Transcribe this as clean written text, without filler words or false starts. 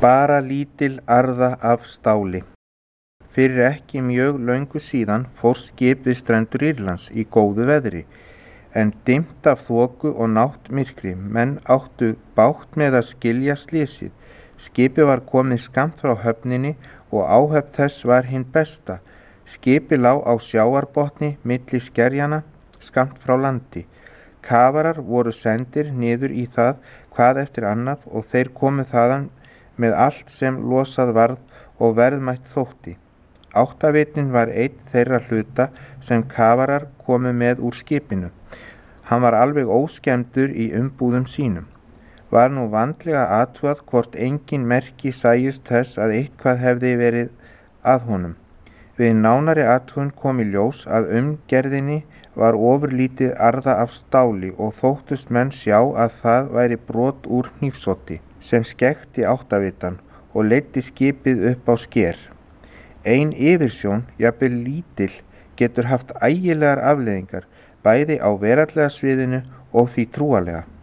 Bara lítil arða af stáli. Fyrir ekki mjög löngu síðan fórst skip við strendur Írlands í góðu veðri, en dimmt af þoku og náttmyrkri. Menn áttu bágt með að skilja slysið. Skipið var komið skammt frá höfninni og áhöfn þess var hin besta. Skipið lá á sjávarbotni milli skerjanna skammt frá landi. Kafarar voru sendir niður í það hvað eftir annað og þeir komu þaðan með allt sem losað varð og verðmætt þótti. Áttavitinn var einn þeirra hluta sem kafarar komu með úr skipinu. Hann var alveg óskemmdur í umbúðum sínum. Var nú vandlega athugað hvort engin merki sæjust þess að eitthvað hefði verið að honum. Við nánari athugun kom í ljós að umgerðinni var ofurlítið arða af stáli og þóttust menn sjá að það væri brot úr hnífsoddi sem skekkti áttavitann og leiddi skipið upp á sker. Ein yfirsjón, jafnvel lítil, getur haft ægilegar afleiðingar, bæði á veraldlega sviðinu og því trúarlega.